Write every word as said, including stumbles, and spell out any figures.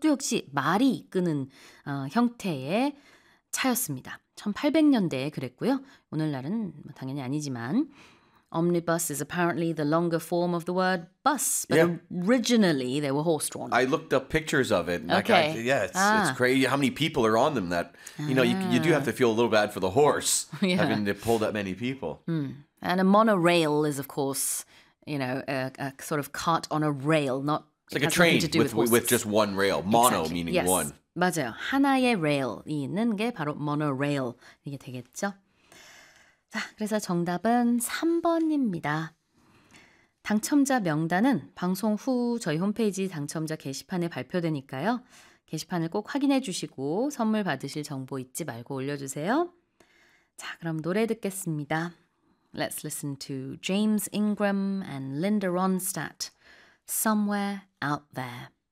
이것도 역시 말이 이끄는 어, 형태의 차였습니다. 천팔백 년대에 그랬고요. 오늘날은 당연히 아니지만 omnibus is apparently the longer form of the word bus, but Yeah. originally they were horse-drawn. I looked up pictures of it. And Okay. Like I, yeah, it's, Ah. it's crazy how many people are on them that, you know, you, you do have to feel a little bad for the horse Yeah. having to pull that many people. Mm. And a monorail is, of course, you know, a, a sort of cart on a rail, not It's like a has train nothing to do with, with, with horses. just one rail. Mono Exactly. meaning yes. one. 맞아요. 하나의 레일이 있는 게 바로 monorail 이게 되겠죠. 자, 그래서 정답은 삼 번입니다. 당첨자 명단은 방송 후 저희 홈페이지 당첨자 게시판에 발표되니까요. 게시판을 꼭 확인해 주시고 선물 받으실 정보 잊지 말고 올려주세요. 자, 그럼 노래 듣겠습니다. Let's listen to James Ingram and Linda Ronstadt, Somewhere Out There.